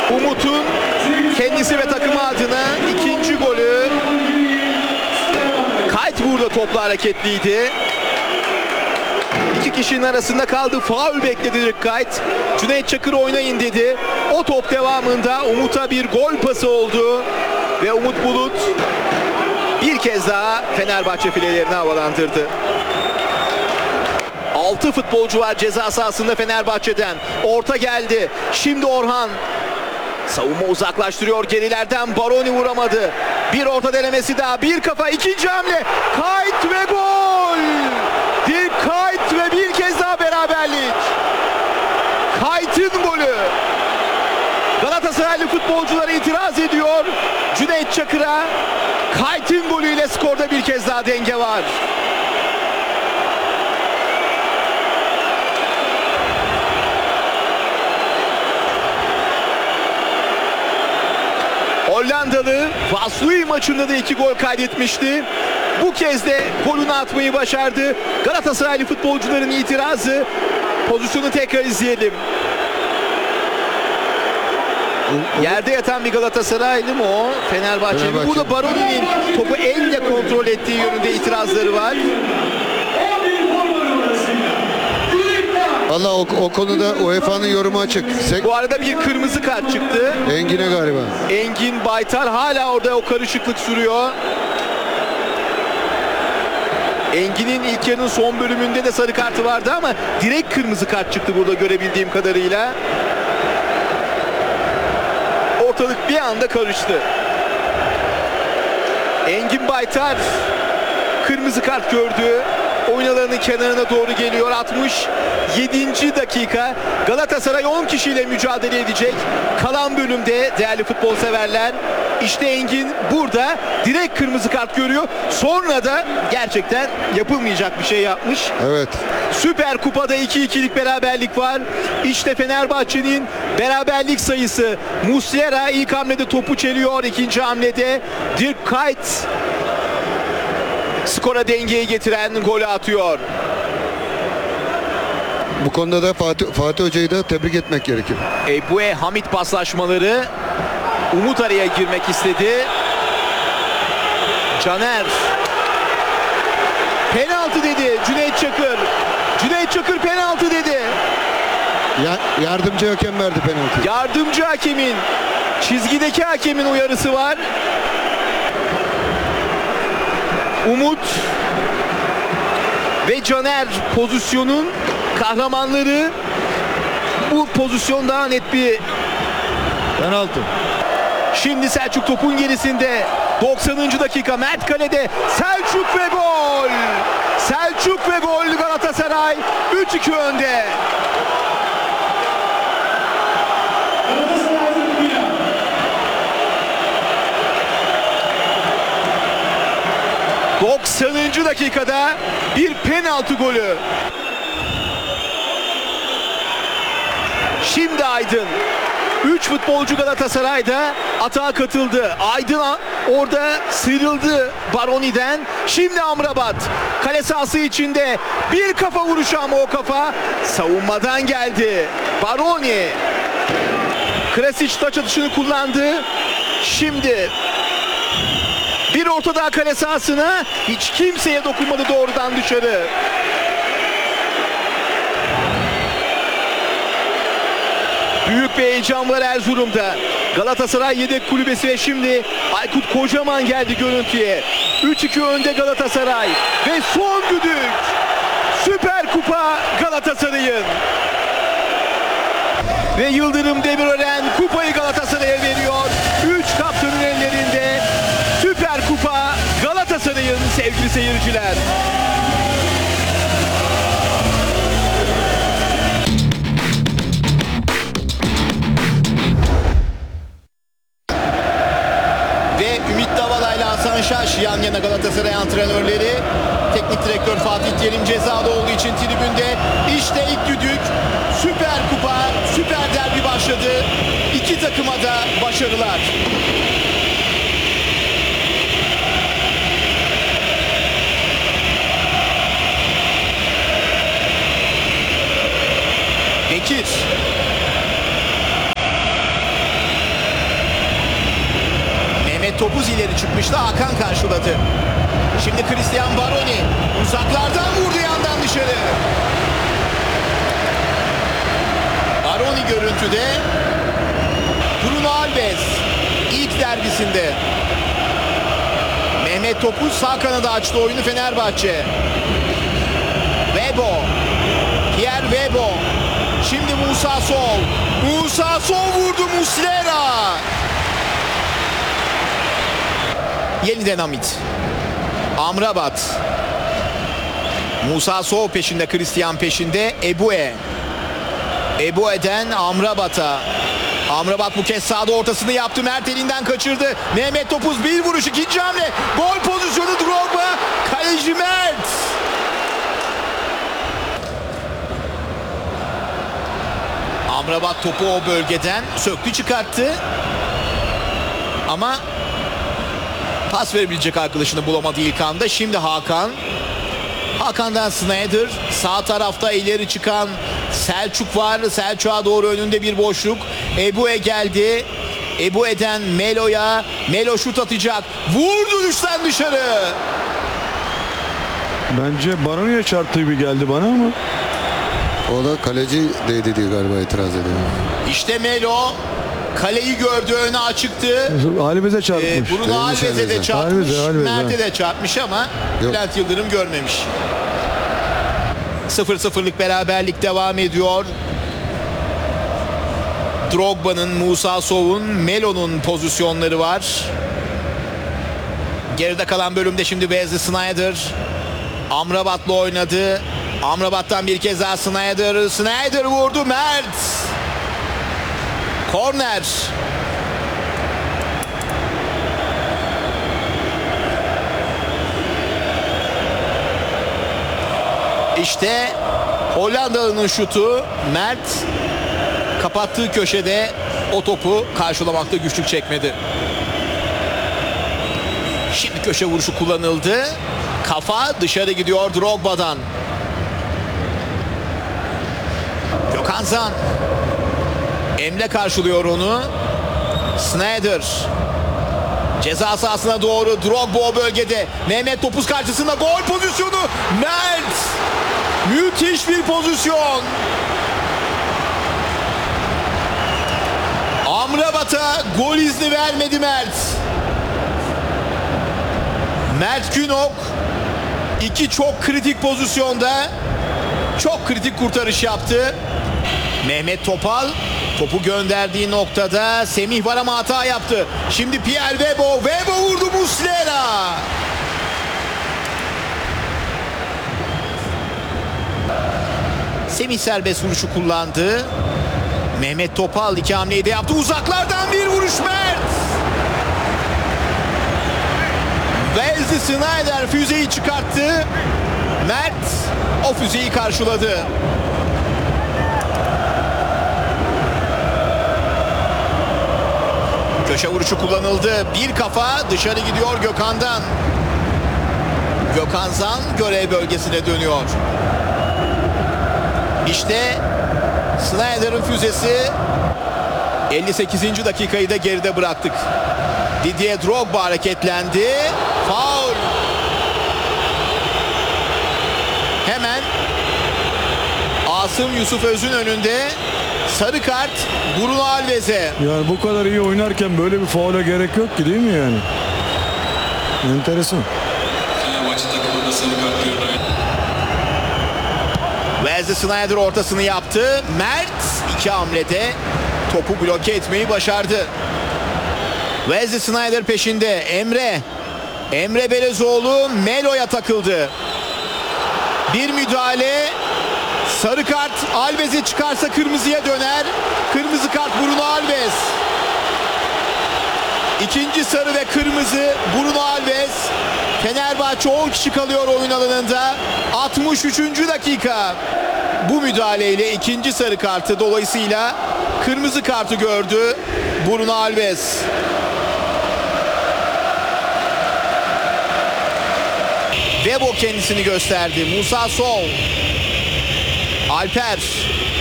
Umut'un kendisi ve takımı adına ikinci golü. Kayt burada topla hareketliydi. İki kişinin arasında kaldı. Faul bekledi Dirk Kayt. Cüneyt Çakır oynayın dedi. O top devamında Umut'a bir gol pası oldu. Ve Umut Bulut bir kez daha Fenerbahçe filelerini havalandırdı. 6 futbolcu var ceza sahasında Fenerbahçe'den. Orta geldi. Şimdi Orhan. Savunma uzaklaştırıyor gerilerden. Baroni vuramadı. Bir orta denemesi daha. Bir kafa. İkinci hamle. Kayt ve gol. Dirk Kayt ve bir kez daha beraberlik. Kayt'ın golü. Galatasaraylı futbolcular itiraz ediyor. Cüneyt Çakır'a. Kayt'ın golüyle skorda bir kez daha denge var. Hollandalı Vaslui maçında da 2 gol kaydetmişti. Bu kez de golünü atmayı başardı. Galatasaraylı futbolcuların itirazı. Pozisyonu tekrar izleyelim. Yerde yatan bir Galatasaraylı mı o? Fenerbahçe. Burada Baroni'nin topu elle kontrol ettiği yönünde itirazları var. Valla o konuda UEFA'nın yorumu açık. Bu arada bir kırmızı kart çıktı. Engin'e galiba. Engin Baytar hala orada, o karışıklık sürüyor. Engin'in ilk yarının son bölümünde de sarı kartı vardı ama direkt kırmızı kart çıktı burada görebildiğim kadarıyla. Ortalık bir anda karıştı. Engin Baytar kırmızı kart gördü. Oyun alanının kenarına doğru geliyor. 67. dakika. Galatasaray 10 kişiyle mücadele edecek. Kalan bölümde değerli futbol severler, İşte Engin burada direkt kırmızı kart görüyor. Sonra da gerçekten yapılmayacak bir şey yapmış. Evet. Süper Kupa'da 2-2'lik beraberlik var. İşte Fenerbahçe'nin beraberlik sayısı. Muslera ilk hamlede topu çeliyor. İkinci hamlede Dirk Kuyt skora dengeyi getiren golü atıyor. Bu konuda da Fatih Hoca'yı da tebrik etmek gerekir. Ebue Hamit paslaşmaları. Umut araya girmek istedi. Caner. Penaltı dedi Cüneyt Çakır. Cüneyt Çakır penaltı dedi. Yardımcı hakem verdi penaltıyı. Yardımcı hakemin, çizgideki hakemin uyarısı var. Umut ve Caner pozisyonun kahramanları. Bu pozisyon daha net bir Penaltı. Şimdi Selçuk topun gerisinde. 90. dakika Mert kalede. Selçuk ve gol. Selçuk ve gol. Galatasaray 3-2 önde. ...90. dakikada bir penaltı golü. Şimdi Aydın. 3 futbolcu Galatasaray'da atağa katıldı. Aydın orada sıyrıldı Baroni'den. Şimdi Amrabat. Kale sahası içinde bir kafa vuruşu ama o kafa savunmadan geldi. Baroni. Krasic taç atışını kullandı. Şimdi bir orta daha kale sahasına. Hiç kimseye dokunmadı doğrudan dışarı. Büyük bir heyecan var Erzurum'da. Galatasaray yedek kulübesi ve şimdi Aykut Kocaman geldi görüntüye. 3-2 önde Galatasaray. Ve son düdük. Süper Kupa Galatasaray'ın. Ve Yıldırım Demirören kupayı Galatasaray'a veriyor. 3 kaptanın ellerinde. Süper Kupa Galatasaray'ın sevgili seyirciler. Şaş yan yana Galatasaray antrenörleri. Teknik direktör Fatih Terim cezalı olduğu için tribünde. İşte ilk düdük. Süper Kupa, Süper Derbi başladı. İki takıma da başarılar. Bekir. Mehmet Topuz ileri çıkmıştı. Hakan karşıladı. Şimdi Christian Baroni uzaklardan vurdu, yandan dışarı. Baroni görüntüde. Bruno Alves ilk derbisinde. Mehmet Topuz sağ kanada açtı oyunu Fenerbahçe. Webo. Pierre Webo. Şimdi Musa Sol. Musa Sol vurdu, Muslera. Yeniden Hamit. Amrabat. Musa Sol peşinde, Christian peşinde. Ebue. Ebue'den Amrabat'a. Amrabat bu kez sağda ortasını yaptı. Mert elinden kaçırdı. Mehmet Topuz bir vuruş, ikinci hamle. Gol pozisyonu Drogba. Kaleci Mert. Amrabat topu o bölgeden söktü, çıkarttı. Ama pas verebilecek arkadaşını bulamadı ilk anda. Şimdi Hakan. Hakan'dan Sneijder. Sağ tarafta ileri çıkan Selçuk var. Selçuk'a doğru önünde bir boşluk. Ebue geldi. Ebue'den Melo'ya. Melo şut atacak. Vurdu düşten dışarı. Bence Baroni'ye çarptığı gibi geldi bana ama. O da kaleci değdi diye galiba itiraz ediyor. İşte Melo. Kaleyi gördü, öne açıktı. Alves'e çarpmış. Bruno Alves'e de çarpmış. Alves, Mert'e de çarpmış ama Yok. Bülent Yıldırım görmemiş. 0-0'lık beraberlik devam ediyor. Drogba'nın, Musa Sow'un, Melo'nun pozisyonları var. Geride kalan bölümde şimdi Wesley Sneijder Amrabat'la oynadı. Amrabat'tan bir kez daha Sneijder. Sneijder vurdu, Mert. Korner. İşte Hollandalı'nın şutu. Mert kapattığı köşede o topu karşılamakta güçlük çekmedi. Şimdi köşe vuruşu kullanıldı. Kafa dışarı gidiyor Drogba'dan. Gökhan Zan. Emre karşılıyor onu. Sneijder. Ceza sahasına doğru. Drogba o bölgede. Mehmet Topuz karşısında gol pozisyonu. Mert. Müthiş bir pozisyon. Amrabat'a gol izni vermedi Mert. Mert Günok iki çok kritik pozisyonda çok kritik kurtarış yaptı. Mehmet Topal topu gönderdiği noktada Semih var ama hata yaptı. Şimdi Pierre Webo. Webo vurdu, Muslera. Semih serbest vuruşu kullandı. Mehmet Topal iki hamleyi de yaptı. Uzaklardan bir vuruş Mert. Wesley Sneijder füzeyi çıkarttı. Mert o füzeyi karşıladı. Köşe vuruşu kullanıldı. Bir kafa dışarı gidiyor Gökhan'dan. Gökhan Zan görev bölgesine dönüyor. İşte Sneijder'in füzesi. 58. dakikayı da geride bıraktık. Didier Drogba hareketlendi. Faul. Hemen Asım Yusuf Öz'ün önünde sarı kart Bruno Alves'e. Yani bu kadar iyi oynarken böyle bir faule gerek yok ki, değil mi yani? Enteresan. Wesley Sneijder ortasını yaptı. Mert iki hamlede topu bloke etmeyi başardı. Wesley Sneijder peşinde. Emre Belezoğlu Melo'ya takıldı. Bir müdahale. Sarı kart Alves'e çıkarsa kırmızıya döner. Kırmızı kart Bruno Alves. İkinci sarı ve kırmızı Bruno Alves. Fenerbahçe 10 kişi kalıyor oyun alanında. 63. dakika. Bu müdahaleyle ikinci sarı kartı, dolayısıyla kırmızı kartı gördü Bruno Alves. Webo kendisini gösterdi. Musa Sol. Alper.